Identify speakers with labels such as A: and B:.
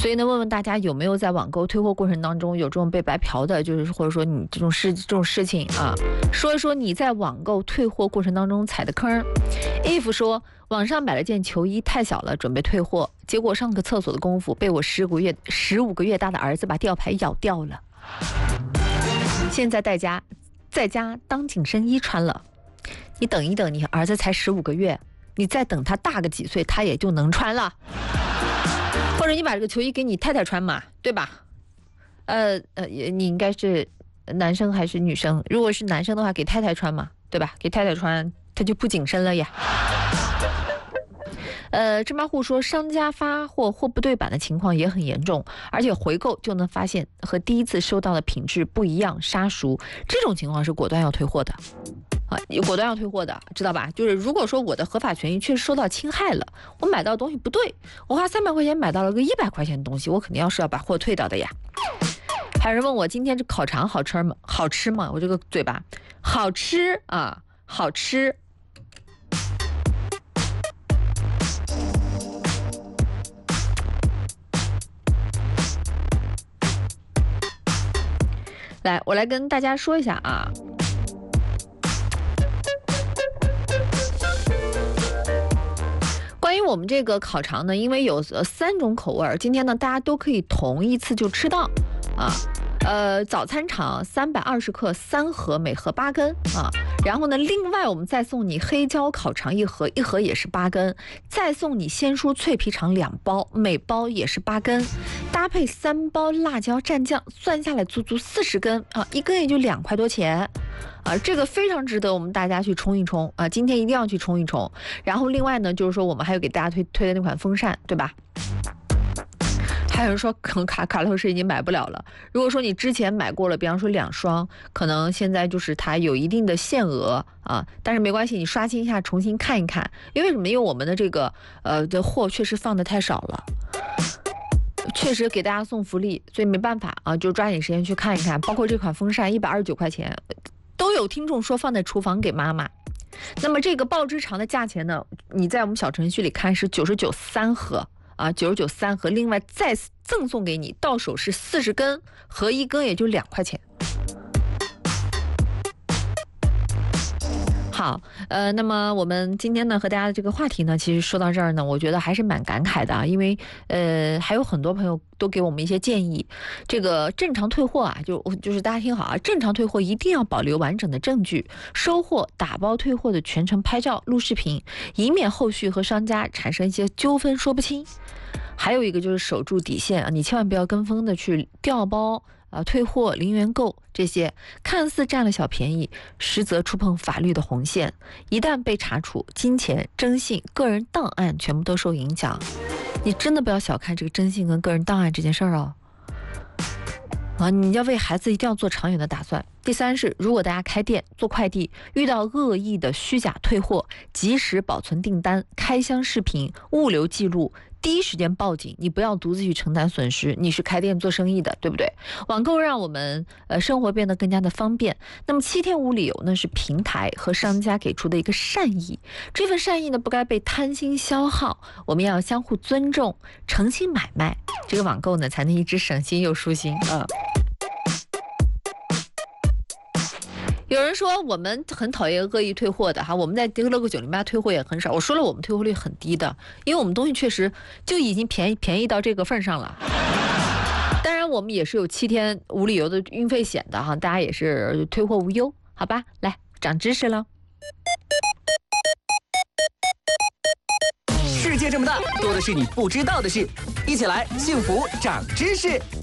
A: 所以呢，问问大家有没有在网购退货过程当中有这种被白嫖的，就是或者说你这种事情啊，说一说你在网购退货过程当中踩的坑。if 说网上买了件球衣太小了，准备退货，结果上个厕所的功夫被我15个月大的儿子把吊牌咬掉了。现在在家当紧身衣穿了，你等一等，你儿子才15个月，你再等他大个几岁，他也就能穿了。或者你把这个球衣给你太太穿嘛，对吧？你应该是男生还是女生？如果是男生的话，给太太穿嘛，对吧？给太太穿，他就不紧身了呀。芝麻户说，商家发货货不对版的情况也很严重，而且回购就能发现和第一次收到的品质不一样，杀熟，这种情况是果断要退货的。果断要退货的，知道吧？就是如果说我的合法权益确实受到侵害了，我买到的东西不对，我花300块钱买到了个100块钱的东西，我肯定是要把货退掉的呀。还有人问我今天这烤肠好吃吗？好吃吗？我这个嘴巴好吃啊，好吃。来，我来跟大家说一下啊。关于我们这个烤肠呢，因为有3种口味，今天呢大家都可以同一次就吃到啊。早餐肠320克3盒，每盒8根啊。然后呢，另外我们再送你黑椒烤肠1盒，一盒也是8根，再送你鲜蔬脆皮肠2包，每包也是8根，搭配3包辣椒蘸酱，算下来足足40根啊，一根也就2块多钱。这个非常值得我们大家去冲一冲啊！今天一定要去冲一冲。然后另外呢，就是说我们还有给大家推的那款风扇，对吧？还有人说卡乐士已经买不了了。如果说你之前买过了，比方说2双，可能现在就是它有一定的限额啊，但是没关系，你刷新一下，重新看一看。因为什么？因为我们的这个的货确实放的太少了。确实给大家送福利，所以没办法啊，就抓紧时间去看一看。包括这款风扇129块钱，都有听众说放在厨房给妈妈。那么这个爆汁肠的价钱呢，你在我们小程序里看是99 3盒啊，99 3盒，另外再赠送给你，到手是40根，合一根也就2块钱。好，那么我们今天呢和大家的这个话题呢，其实说到这儿呢，我觉得还是蛮感慨的啊，因为还有很多朋友都给我们一些建议。这个正常退货啊，就是大家听好啊，正常退货一定要保留完整的证据，收货打包退货的全程拍照录视频，以免后续和商家产生一些纠纷说不清。还有一个就是守住底线啊，你千万不要跟风的去调包退货、零元购这些，看似占了小便宜，实则触碰法律的红线。一旦被查处，金钱、征信、个人档案全部都受影响。你真的不要小看这个征信跟个人档案这件事儿哦。你要为孩子一定要做长远的打算。第3是，如果大家开店做快递，遇到恶意的虚假退货，及时保存订单、开箱视频、物流记录，第一时间报警，你不要独自去承担损失。你是开店做生意的，对不对？网购让我们生活变得更加的方便。那么7天无理由呢，是平台和商家给出的一个善意，这份善意呢不该被贪心消耗，我们要相互尊重，诚心买卖，这个网购呢才能一直省心又舒心啊。有人说我们很讨厌恶意退货的哈，我们在乐购908退货也很少。我说了，我们退货率很低的，因为我们东西确实就已经便宜到这个份上了。当然，我们也是有7天无理由的运费险的哈，大家也是退货无忧，好吧？来，长知识了。
B: 世界这么大，多的是你不知道的事，一起来幸福长知识。